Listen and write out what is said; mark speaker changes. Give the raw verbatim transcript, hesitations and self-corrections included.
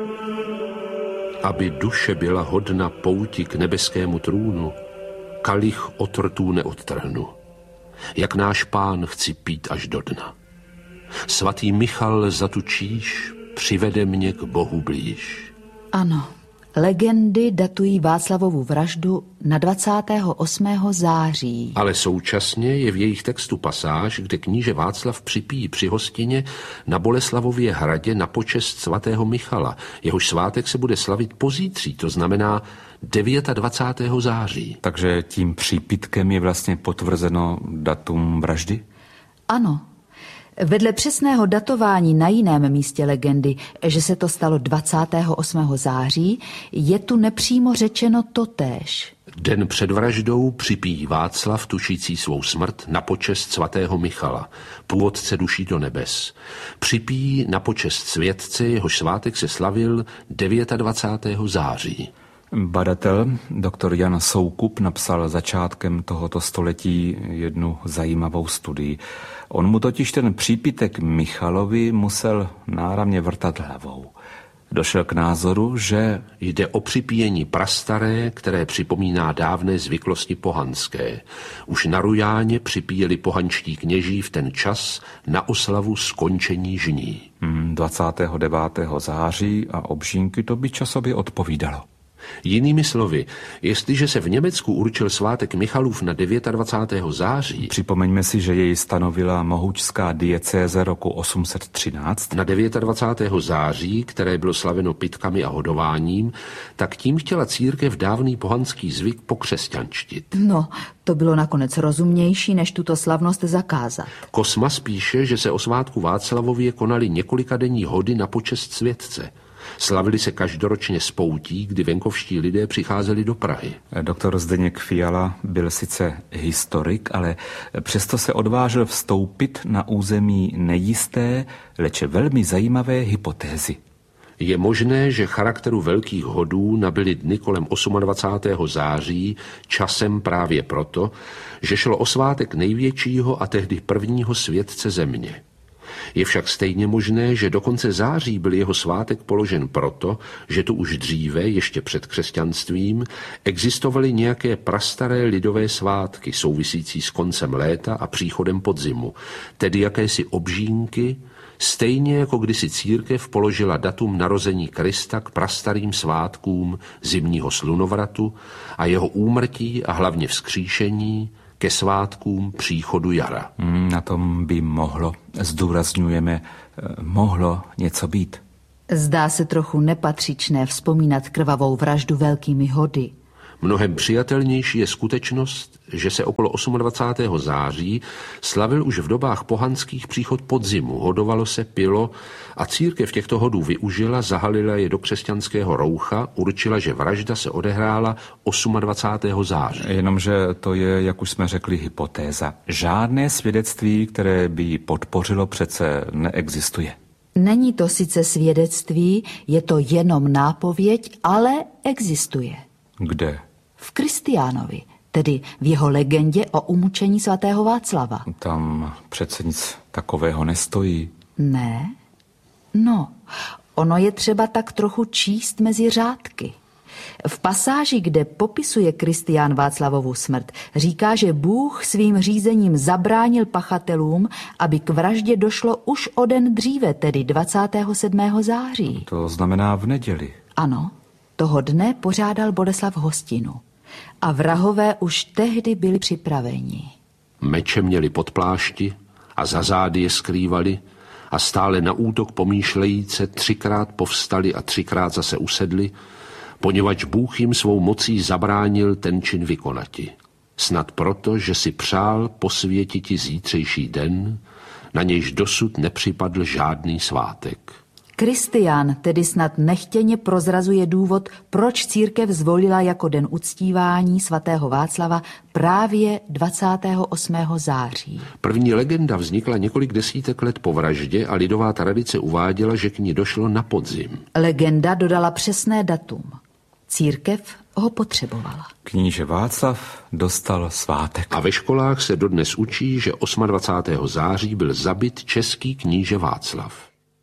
Speaker 1: Aby duše byla hodna pouti k nebeskému trůnu, kalich od rtů neodtrhnu. Jak náš Pán chci pít až do dna. Svatý Michal za tu číž přivede mě k Bohu blíž.
Speaker 2: Ano, legendy datují Václavovu vraždu na dvacátého osmého září.
Speaker 1: Ale současně je v jejich textu pasáž, kde kníže Václav připíjí při hostině na Boleslavově hradě na počest svatého Michala. Jehož svátek se bude slavit pozítří, to znamená dvacátého devátého září.
Speaker 3: Takže tím přípitkem je vlastně potvrzeno datum vraždy?
Speaker 2: Ano. Vedle přesného datování na jiném místě legendy, že se to stalo dvacátého osmého září, je tu nepřímo řečeno totéž.
Speaker 1: Den před vraždou připíjí Václav, tušící svou smrt, na počest svatého Michala, původce duší do nebes. Připíjí na počest světce, jehož svátek se slavil dvacátého devátého září.
Speaker 3: Badatel doktor Jan Soukup napsal začátkem tohoto století jednu zajímavou studii. On mu totiž ten přípitek Michalovi musel náramně vrtat hlavou. Došel k názoru, že
Speaker 1: jde o připíjení prastaré, které připomíná dávné zvyklosti pohanské. Už na Rujáně připíjeli pohančtí kněží v ten čas na oslavu skončení žní.
Speaker 3: dvacátého devátého září a obžínky to by časově odpovídalo.
Speaker 1: Jinými slovy, jestliže se v Německu určil svátek Michalův na dvacátého devátého září,
Speaker 3: připomeňme si, že jej stanovila mohučská diecéze roku osm set třináct,
Speaker 1: na dvacátého devátého září, které bylo slaveno pytkami a hodováním, tak tím chtěla církev dávný pohanský zvyk pokřesťanštit.
Speaker 2: No, to bylo nakonec rozumnější, než tuto slavnost zakázat.
Speaker 1: Kosmas píše, že se o svátku Václavově konaly několikadenní hody na počest světce. Slavili se každoročně spoutí, kdy venkovští lidé přicházeli do Prahy.
Speaker 3: Doktor Zdeněk Fiala byl sice historik, ale přesto se odvážil vstoupit na území nejisté, leč velmi zajímavé hypotézy.
Speaker 1: Je možné, že charakteru velkých hodů nabyly dny kolem dvacátého osmého září časem právě proto, že šlo o svátek největšího a tehdy prvního světce země. Je však stejně možné, že do konce září byl jeho svátek položen proto, že tu už dříve, ještě před křesťanstvím, existovaly nějaké prastaré lidové svátky souvisící s koncem léta a příchodem podzimu, tedy jakési obžínky, stejně jako kdysi církev položila datum narození Krista k prastarým svátkům zimního slunovratu a jeho úmrtí a hlavně vzkříšení ke svátkům příchodu jara.
Speaker 3: Hmm, na tom by mohlo, zdůrazňujeme, mohlo něco být.
Speaker 2: Zdá se trochu nepatřičné vzpomínat krvavou vraždu velkými hody.
Speaker 1: Mnohem přijatelnější je skutečnost, že se okolo dvacátého osmého září slavil už v dobách pohanských příchod podzimu, hodovalo se, pilo a církev těchto hodů využila, zahalila je do křesťanského roucha, určila, že vražda se odehrála dvacátého osmého září.
Speaker 3: Jenomže to je, jak už jsme řekli, hypotéza. Žádné svědectví, které by ji podpořilo, přece neexistuje.
Speaker 2: Není to sice svědectví, je to jenom nápověď, ale existuje.
Speaker 3: Kde?
Speaker 2: V Kristiánovi, tedy v jeho legendě o umučení svatého Václava.
Speaker 3: Tam přece nic takového nestojí.
Speaker 2: Ne? No, ono je třeba tak trochu číst mezi řádky. V pasáži, kde popisuje Kristián Václavovu smrt, říká, že Bůh svým řízením zabránil pachatelům, aby k vraždě došlo už o den dříve, tedy dvacátého sedmého září.
Speaker 3: To znamená v neděli.
Speaker 2: Ano. Toho dne pořádal Boleslav hostinu a vrahové už tehdy byli připraveni.
Speaker 1: Meče měli pod plášti a za zády je skrývali a stále na útok pomýšlejíce třikrát povstali a třikrát zase usedli, poněvadž Bůh jim svou mocí zabránil ten čin vykonati. Snad proto, že si přál posvětiti zítřejší den, na nějž dosud nepřipadl žádný svátek.
Speaker 2: Kristián tedy snad nechtěně prozrazuje důvod, proč církev zvolila jako den uctívání svatého Václava právě dvacátého osmého září.
Speaker 1: První legenda vznikla několik desítek let po vraždě a lidová tradice uváděla, že k ní došlo na podzim.
Speaker 2: Legenda dodala přesné datum. Církev ho potřebovala.
Speaker 3: Kníže Václav dostal svátek.
Speaker 1: A ve školách se dodnes učí, že dvacátého osmého září byl zabit český kníže Václav.